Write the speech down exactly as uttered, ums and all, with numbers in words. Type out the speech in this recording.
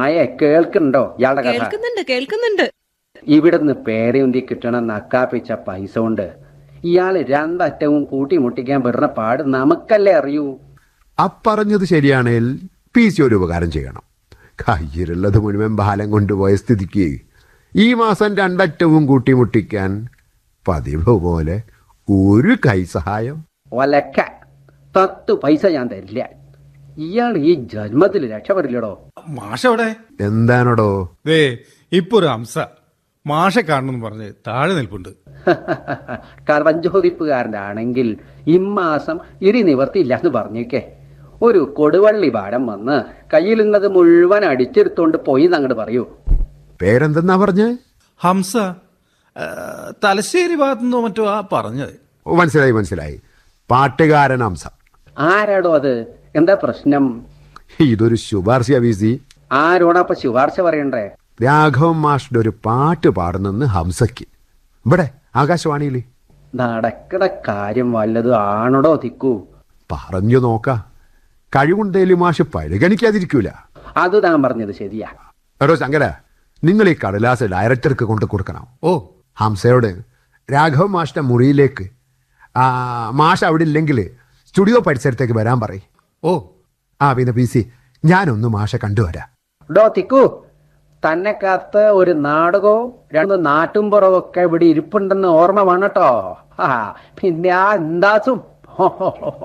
മായ കേൾക്കുന്നുണ്ടോ ഇയാളുടെ കഥ? കേൾക്കുന്നുണ്ട് കേൾക്കുന്നുണ്ട് ഇവിടുന്ന് പേരയുന്തി കിട്ടണ നക്കാപ്പിച്ച പൈസ കൊണ്ട് ഇയാള് രണ്ടറ്റവും കൂട്ടിമുട്ടിക്കാൻ പെടുന്ന പാട് നമുക്കല്ലേ അറിയൂ. അപ്പറഞ്ഞത് ശരിയാണേൽ പി സി ഒരു ഉപകാരം ചെയ്യണം. കയ്യിലുള്ളത് മുഴുവൻ ബാലം കൊണ്ടുപോയ സ്ഥിതിക്ക് ഈ മാസം രണ്ടറ്റവും കൂട്ടിമുട്ടിക്കാൻ പതിവ് പോലെ ഒരു കൈ സഹായം. ഒലക്ക പത്ത് പൈസ ഞാൻ തരില്ല. ഇയാൾ ഈ ജന്മത്തിൽ രക്ഷപ്പെടില്ലടോ. മാഷവിടെ എന്താണോടോ? ദേ ഇപ്പൊ ഒരു ഹംസ മാഷെ കാണണമെന്ന് പറഞ്ഞ് താഴെ നിൽപ്പുണ്ട്. കർവഞ്ചോദിപ്പുകാരൻ്റെ ആണെങ്കിൽ ഇമ്മാസം ഇരി നിവർത്തിയില്ല എന്ന് പറഞ്ഞേക്കേ. ഒരു കൊടുവള്ളി പാടം വന്ന് കയ്യിലുള്ളത് മുഴുവൻ അടിച്ചെടുത്തോണ്ട് പോയി അങ്ങോട്ട് പറയൂ. പേരെന്തെന്നാ പറഞ്ഞ്? ഹംസ തലശ്ശേരി ഭാഗത്തുനിന്നോ മറ്റോ ആ പറഞ്ഞത്. ഓ, മനസ്സിലായി മനസ്സിലായി. പാട്ടുകാരൻ ഹംസ. ആരാടോ അത്? എന്താ പ്രശ്നം? ഇതൊരു ശുപാർശ വി സി. ആരോടപ്പൊ ശുപാർശ പറയണ്ടേ? രാഘവൻ മാഷിന്റെ ഒരു പാട്ട് പാടുന്നെന്ന് ഹംസയ്ക്ക് ഇവിടെ ആകാശവാണിയിൽ. നടക്കണ കാര്യം വല്ലതും ആണോടോ തിക്കൂ? പറഞ്ഞു നോക്ക. കഴിവുണ്ടേലും മാഷ് പരിഗണിക്കാതിരിക്കൂല. അത് താൻ പറഞ്ഞത് ശരിയാ. എടോ ശങ്കര, നിങ്ങൾ ഈ കടലാസ് ഡയറക്ടർക്ക് കൊണ്ട് കൊടുക്കണം. ഓ ഹംസയോട് രാഘവൻ മാഷിന്റെ മുറിയിലേക്ക് മാഷ് അവിടെ ഇല്ലെങ്കിൽ സ്റ്റുഡിയോ പരിസരത്തേക്ക് വരാൻ പറയും. ഓ ആ പിന്നെ പി സി, ഞാനൊന്ന് മാഷെ കണ്ടുവരാം. ഡോ തിക്കു, തന്നെ കാത്ത് ഒരു നാടകവും രണ്ട് നാട്ടുംപുറവും ഒക്കെ ഇവിടെ ഇരിപ്പുണ്ടെന്ന് ഓർമ്മ വേണട്ടോ. ആ പിന്നെ ആ എന്താസും